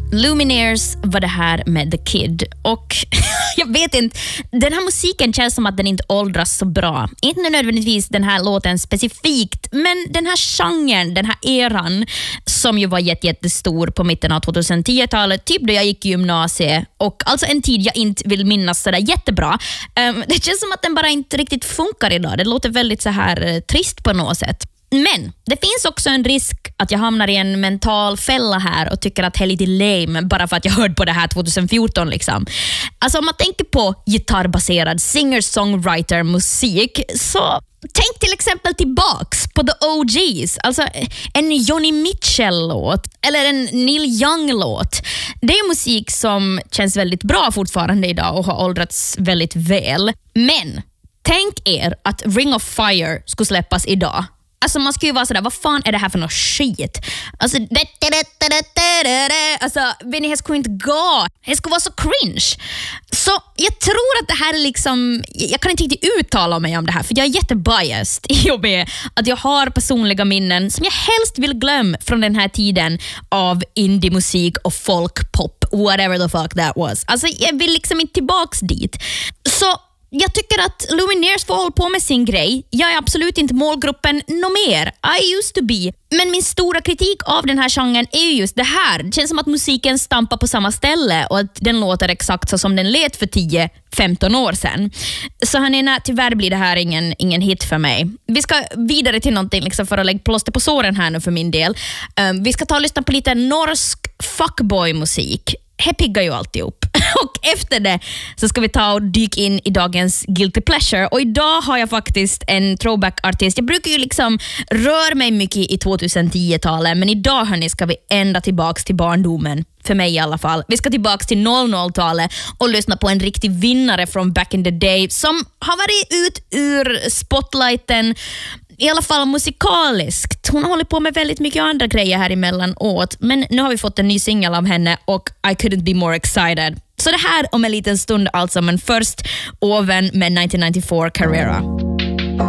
Lumineers var det här med The Kid. Och jag vet inte, den här musiken känns som att den inte åldras så bra. Inte nödvändigtvis den här låten specifikt, men den här genren, den här eran som ju var jättestor på mitten av 2010-talet, typ då jag gick i gymnasiet, och alltså en tid jag inte vill minnas sådär jättebra. Det känns som att den bara inte riktigt funkar idag. Det låter väldigt så här trist på något sätt. Men det finns också en risk att jag hamnar i en mental fälla här och tycker att det är lite lame bara för att jag hörde på det här 2014 liksom. Alltså om man tänker på gitarrbaserad singer-songwriter-musik, så tänk till exempel tillbaks på The OGs, alltså en Johnny Mitchell-låt eller en Neil Young-låt. Det är musik som känns väldigt bra fortfarande idag och har åldrats väldigt väl. Men tänk er att Ring of Fire skulle släppas idag. Alltså man skulle ju vara sådär, vad fan är det här för något skit? Alltså, det skulle inte gå. Det skulle vara så cringe. Så jag tror att det här är liksom, jag kan inte riktigt uttala mig om det här, för jag är jättebiased i och med att jag har personliga minnen som jag helst vill glömma från den här tiden av indie-musik och folkpop, whatever the fuck that was. Alltså jag vill liksom inte tillbaks dit. Så jag tycker att Lumineers får hålla på med sin grej. Jag är absolut inte målgruppen mer. I used to be. Men min stora kritik av den här genren är ju just det här. Det känns som att musiken stampar på samma ställe och att den låter exakt så som den lät för 10-15 år sedan. Så hörni, tyvärr blir det här ingen hit för mig. Vi ska vidare till någonting liksom för att lägga plåster på såren här nu för min del. Vi ska ta och lyssna på lite norsk fuckboy-musik. Det piggar ju alltihop. Och efter det så ska vi ta och dyka in i dagens Guilty Pleasure. Och idag har jag faktiskt en throwback-artist. Jag brukar ju liksom röra mig mycket i 2010-talet, men idag hörni ska vi ända tillbaks till barndomen. För mig i alla fall. Vi ska tillbaks till 00-talet och lyssna på en riktig vinnare från back in the day som har varit ut ur spotlighten, i alla fall musikaliskt. Hon har hållit på med väldigt mycket andra grejer här emellanåt, men nu har vi fått en ny singel av henne och I couldn't be more excited. Så det här om en liten stund alltså, men först Oven med 1994 Carrera.